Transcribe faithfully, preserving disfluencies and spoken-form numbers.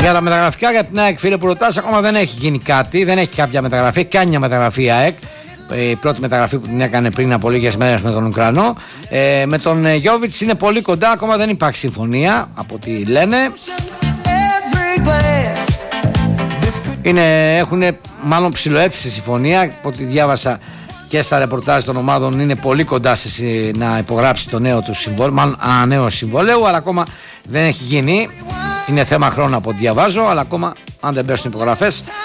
Για τα μεταγραφικά για την ΑΕΚ, φίλε που ρωτάς, ακόμα δεν έχει γίνει κάτι, δεν έχει κάποια μεταγραφή. Έχει κάνει μια μεταγραφή η ΑΕΚ. Η πρώτη μεταγραφή που την έκανε πριν από λίγες μέρες με τον Ουκρανό. Ε, με τον Γιόβιτς είναι πολύ κοντά, ακόμα δεν υπάρχει συμφωνία από ό,τι λένε. Είναι, έχουν μάλλον ψιλοέφθει συμφωνία, από ό,τι διάβασα και στα ρεπορτάζ των ομάδων, είναι πολύ κοντά σε, να υπογράψει το νέο του συμβόλαιο, μάλλον ανανέω συμβόλαιο, αλλά ακόμα δεν έχει γίνει. Είναι θέμα χρόνου από ό,τι διαβάζω, αλλά ακόμα αν δεν πέσουν υπογραφές